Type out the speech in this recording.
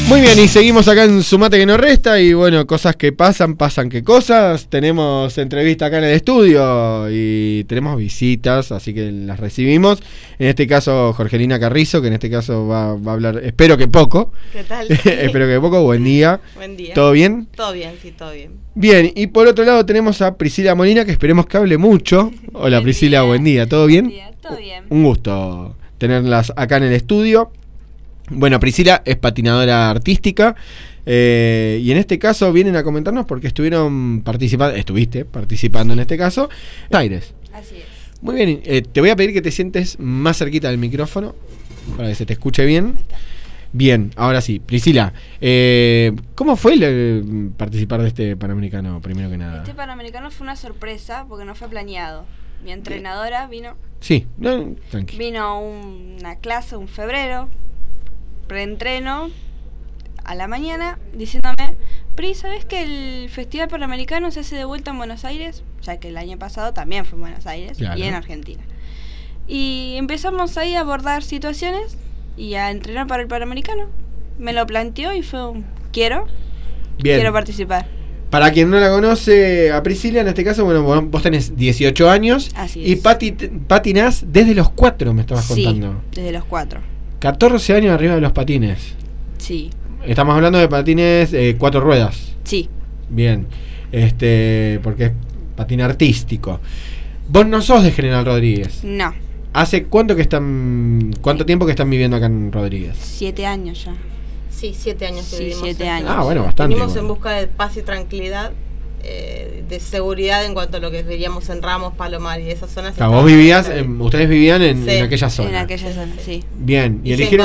Muy bien, y seguimos acá en Sumate que no resta. Y bueno, cosas que pasan qué cosas. Tenemos entrevista acá en el estudio y tenemos visitas, así que las recibimos. En este caso, Jorgelina Carrizo, que en este caso va a hablar, espero que poco. ¿Qué tal? Espero que poco, buen día. Buen día. ¿Todo bien? Todo bien, sí, todo bien. Bien, y por otro lado tenemos a Priscila Molina, que esperemos que hable mucho. Hola Priscila, buen día, ¿todo bien? Buen día, todo bien. Un gusto tenerlas acá en el estudio. Bueno, Priscila es patinadora artística y en este caso vienen a comentarnos porque estuviste participando en este caso en Aires. Así es. Muy bien, te voy a pedir que te sientes más cerquita del micrófono para que se te escuche bien. Ahí está. Bien, ahora sí, Priscila, ¿cómo fue participar de este Panamericano, primero que nada? Este Panamericano fue una sorpresa porque no fue planeado. Mi entrenadora vino Tranqui. Vino a una clase en febrero, preentreno, a la mañana, diciéndome: Pri, ¿sabes que el Festival Panamericano se hace de vuelta en Buenos Aires? Ya que el año pasado también fue en Buenos Aires, claro, y en Argentina. Y empezamos ahí a abordar situaciones y a entrenar para el Panamericano. Me lo planteó y fue quiero participar. Para quien no la conoce, a Priscila, en este caso, bueno, vos tenés 18 años. Así y es. patinás desde los 4, me estabas contando. Sí, desde los 4. 14 años arriba de los patines. Sí. Estamos hablando de patines 4 ruedas. Sí. Bien. Porque es patín artístico. Vos no sos de General Rodríguez. No. ¿Hace cuánto tiempo que están viviendo acá en Rodríguez? 7 años ya. Sí, 7 años que Sí, vivimos. 7 años. Ah, bueno, bastante. Venimos Bueno. en busca de paz y tranquilidad, de seguridad en cuanto a lo que veíamos en Ramos, Palomar y esas zonas. Ustedes vivían en Sí. aquella zona. En aquella zona, sí. Bien. Y Y se eligieron